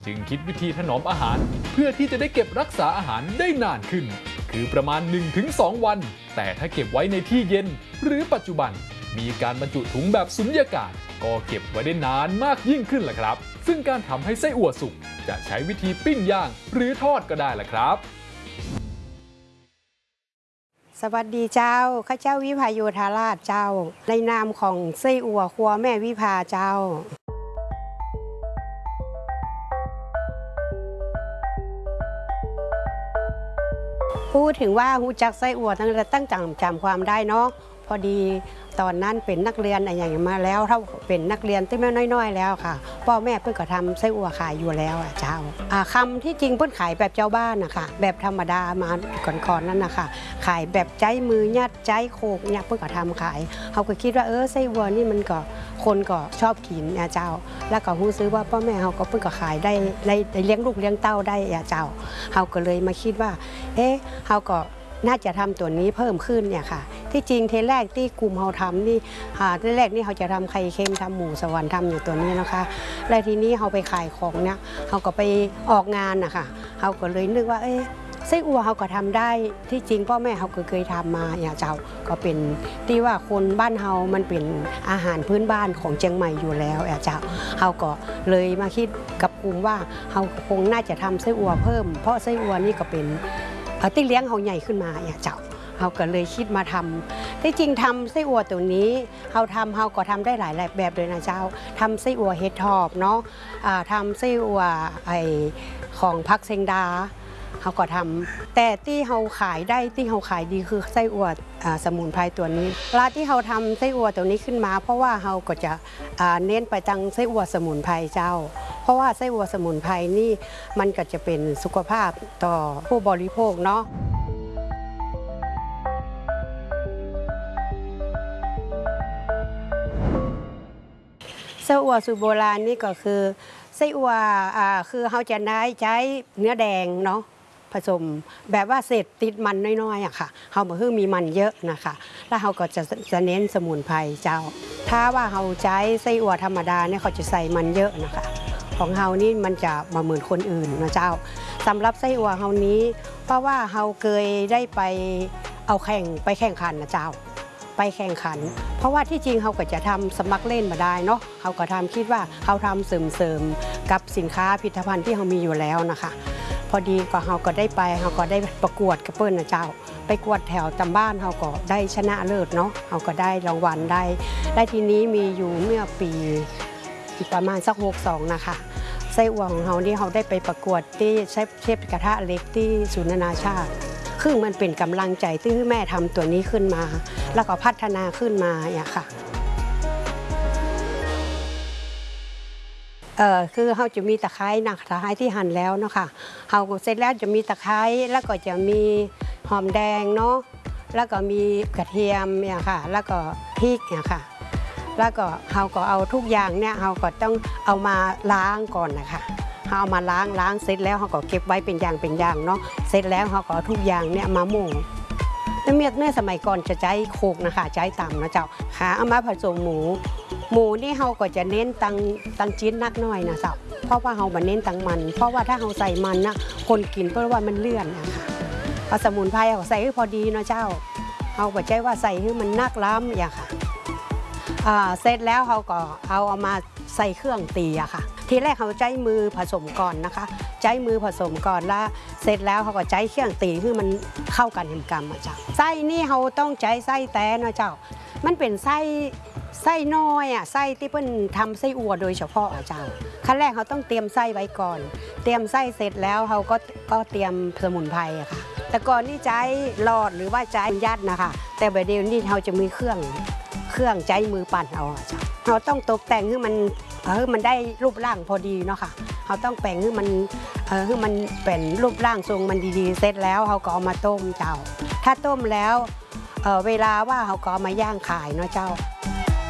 จึงคิดวิธีถนอมอาหารเพื่อที่จะได้เก็บรักษาอาหารได้นานขึ้นคือประมาณ 1-2 วันแต่ถ้าเก็บไว้ในที่เย็นหรือปัจจุบันมีการบรรจุถุงแบบสุญญากาศก็เก็บไว้ได้นานมากยิ่งขึ้นแหละครับซึ่งการทำให้ไส้อั่วสุกจะใช้วิธีปิ้งย่างหรือทอดก็ได้แหละครับสวัสดีเจ้าข้าเจ้าวิภาโยธาราชเจ้าในนามของไส้อั่วครัวแม่วิภาเจ้าพูดถึงว่าหูจักไส้อั่วตั้งจำความได้เนาะพอดีตอนนั้นเป็นนักเรียนอะไรอย่างมาแล้วถ้าเป็นนักเรียนที่แม่น้อยๆแล้วค่ะพ่อแม่เพิ่งก็ทำไส้อั่วขายอยู่แล้วเจ้าคำที่จริงเพิ่งขายแบบเจ้าบ้านนะคะแบบธรรมดามาก่อนๆนั่นนะคะขายแบบใจมือยัดใจโคกเนี่ยเพิ่งก็ทำขายเขาก็คิดว่าไส้อั่วนี่มันก็คนก็ชอบกินเจ้าแล้วก็หูซื้อว่าพ่อแม่เขาก็เพิ่งก็ขายได้เลี้ยงลูกเลี้ยงเต้าได้เจ้าเขาก็เลยมาคิดว่าเขาก็น่าจะทำตัวนี้เพิ่มขึ้นเนี่ยค่ะที่จริงเทแรกที่กลุ่มเขาทำนี่ทีแรกนี่เขาจะทำไข่เค็มทำหมูสวรรค์ทำอยู่ตัวนี้นะคะแล้วทีนี้เขาไปขายของเนี่ยเขาก็ไปออกงานนะคะเขาก็เลยนึกว่าไส้อั่วเขาก็ทำได้ที่จริงพ่อแม่เขาก็เคยทำมาอย่างเจ้าก็เป็นที่ว่าคนบ้านเขามันเป็นอาหารพื้นบ้านของเชียงใหม่อยู่แล้วเจ้าเขาก็เลยมาคิดกับกลุ่มว่าเขาคงน่าจะทำไส้อั่วเพิ่มเพราะไส้อั่วนี่ก็เป็นที่เลี้ยงเขาใหญ่ขึ้นมาเจ้าเขาก็เลยคิดมาทำที่จริงทำไส้อั่วตัวนี้เขาก็ทำได้หลายแบบเลยนะเจ้าทำไส้อั่วเห็ดทอบเนาะทำไส้อั่วของพักเซงดาเขาก็ทำแต่ที่เขาขายได้ที่เขาขายดีคือไส้อั่วสมุนไพรตัวนี้ร้านที่เขาทำไส้อั่วตัวนี้ขึ้นมาเพราะว่าเขาก็จะเน้นไปทางไส้อั่วสมุนไพรเจ้าเพราะว่าไส้อั่วสมุนไพรนี่มันก็จะเป็นสุขภาพต่อผู้บริโภคเนาะไส้อั่วสูตรโบราณนี่ก็คือไส้อั่วคือเขาจะใช้เนื้อแดงเนาะผสมแบบว่าเศษติดมันน้อยๆค่ะเขาบอกคือมีมันเยอะนะคะแล้วเขาก็จะเน้นสมุนไพรเจ้าถ้าว่าเขาใช้ไส้อั่วธรรมดาเนี่ยเขาจะใส่มันเยอะนะคะของเขานี่มันจะมาเหมือนคนอื่นนะเจ้าสำหรับไส้อั่วเขานี้เพราะว่าเขาเคยได้ไปแข่งขันนะเจ้าไปแข่งขันเพราะว่าที่จริงเขาก็จะทำสมัครเล่นมาได้เนาะเขาก็คิดว่าเขาทำเสริมกับสินค้าผลิตภัณฑ์ที่เขามีอยู่แล้วนะคะพอดีก็เขาก็ได้ไปเขาก็ได้ประกวดกับเปิ้ลนะเจ้าไปกวดแถวตำบ้านเขาก็ได้ชนะเลิศเนาะเขาก็ได้รางวัลได้ทีนี้มีอยู่เมื่อปีประมาณสัก62นะคะไส้อั่วของเขานี่เขาได้ไปประกวดที่เชฟกระทะเล็กที่ศูนย์นานาชาติคือมันเป็นกำลังใจที่แม่ทำตัวนี้ขึ้นมาแล้วก็พัฒนาขึ้นมาอย่างค่ะคือเขาจะมีตะไคร้นะตะไคร้ที่หั่นแล้วเนาะค่ะเขาเสร็จแล้วจะมีตะไคร้แล้วก็จะมีหอมแดงเนาะแล้วก็มีกระเทียมเนี่ยค่ะแล้วก็พริกเนี่ยค่ะแล้วก็เขาก็เอาทุกอย่างเนี่ยเขาก็ต้องเอามาล้างก่อนนะคะเขาเอามาล้างเสร็จแล้วเขาก็เก็บไว้เป็นอย่างเนาะเสร็จแล้วเขาก็ทุกอย่างเนี่ยมาหม่งเมื่อสมัยก่อนจะใช้โขกนะคะใช้ตำนะเจ้าค่ะเอามาผสมหมูนี่เขาก็จะเน้นตังชิ้นนักน้อยนะเจ้าเพราะว่าเขามาเน้นตังมันเพราะว่าถ้าเขาใส่มันนะคนกินเพราะว่ามันเลื่อนนะคะเอาสมุนไพรเขาใส่ให้พอดีนะเจ้าเขาก็ใช้ว่าใส่ให้มันนักล้ำอย่างค่ะเสร็จแล้วเขาก็เอามาใส่เครื่องตีอะค่ะทีแรกเขาใช้มือผสมก่อนนะคะใช้มือผสมก่อนแล้วเสร็จแล้วเขาก็ใช้เครื่องตีให้มันเข้ากันเห็นกรรมอะเจ้าไส้นี่เขาต้องใช้ไส้แต้นะเจ้ามันเป็นไส้น้อยอะไส้ที่เพิ่นทำไส้อั่วโดยเฉพาะอะเจ้าขั้นแรกเขาต้องเตรียมไส้ไว้ก่อนเตรียมไส้เสร็จแล้วเขาก็เตรียมสมุนไพรอะค่ะแต่ก่อนนี่ใช้หลอดหรือว่าใช้ยัดนะคะแต่เดี๋ยวนี้เขาจะมีเครื่องใช้มือปั่นเอาเจ้าเราต้องตกแต่งให้มันได้รูปร่างพอดีเนาะค่ะเขาต้องแปลงให้มันเป็นรูปร่างทรงมันดีๆเสร็จแล้วเขาก็เอามาต้มเจ้าถ้าต้มแล้วเวลาว่าเขาก็เอามาย่างขายเนาะเจ้า